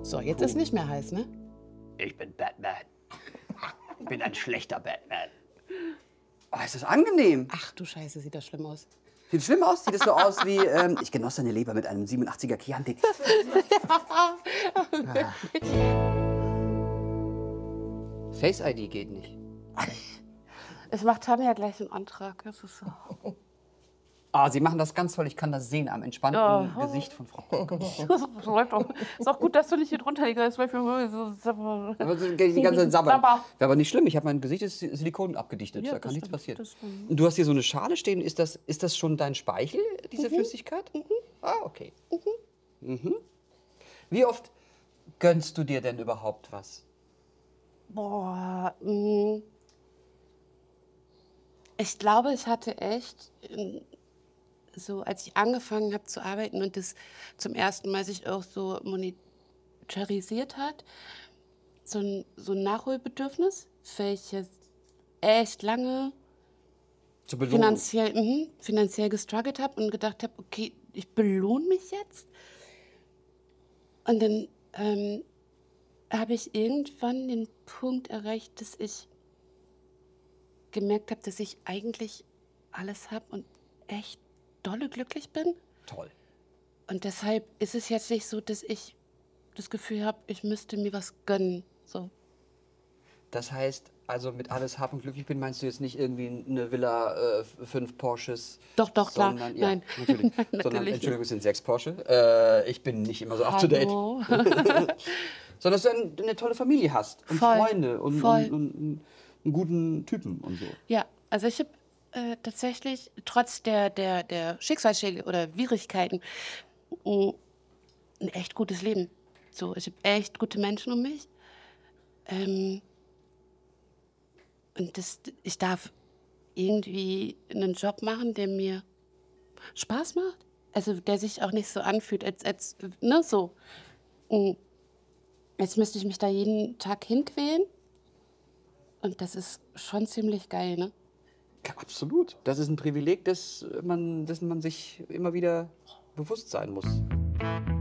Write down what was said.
So, jetzt ist nicht mehr heiß, ne? Ich bin Batman. Ich bin ein schlechter Batman. Oh, ist das angenehm. Ach du Scheiße, sieht das schlimm aus. Sieht schlimm aus? Sieht es so aus wie, ich genoss deine Leber mit einem 87er Chianti. Face ID geht nicht. Ich mache Tanja gleich einen Antrag. Das ist so. Ah, Sie machen das ganz toll. Ich kann das sehen am entspannten Gesicht von Frau Koch. Das läuft auch. Ist auch gut, dass du nicht hier drunter liegst. Das läuft Aber die ganze Zeit sabbern. Wäre aber nicht schlimm. Ich habe mein Gesicht ist Silikon abgedichtet. Ja, da kann das nichts stimmt, passieren. das stimmt. Und du hast hier so eine Schale stehen. Ist das schon dein Speichel, diese Flüssigkeit? Ah, okay. Wie oft gönnst du dir denn überhaupt was? Boah, ich glaube, ich hatte echt, so als ich angefangen habe zu arbeiten und das zum ersten Mal sich auch so monetarisiert hat, so ein Nachholbedürfnis, welches echt lange Zur Belohnung. finanziell gestruggelt habe und gedacht habe, okay, ich belohne mich jetzt. Und dann habe ich irgendwann den Punkt erreicht, dass ich gemerkt habe, dass ich eigentlich alles habe und echt dolle glücklich bin. Toll. Und deshalb ist es jetzt nicht so, dass ich das Gefühl habe, ich müsste mir was gönnen. So. Das heißt, also mit alles hab und glücklich bin, meinst du jetzt nicht irgendwie eine Villa, 5 Porsches? Doch, klar. Sondern, ja, Nein. Natürlich. Nein, Sondern, natürlich Entschuldigung, es sind 6 Porsche. Ich bin nicht immer so up to date. Hallo. Sondern dass du eine tolle Familie hast und Voll. Freunde und Voll. einen guten Typen und so. Ja, also ich habe tatsächlich trotz der Schicksalsschläge oder Widrigkeiten ein echt gutes Leben. So, ich habe echt gute Menschen um mich. Und ich darf irgendwie einen Job machen, der mir Spaß macht. Also der sich auch nicht so anfühlt, als ne, so. Jetzt müsste ich mich da jeden Tag hinquälen. Und das ist schon ziemlich geil, ne? Ja, absolut. Das ist ein Privileg, dessen man sich immer wieder bewusst sein muss.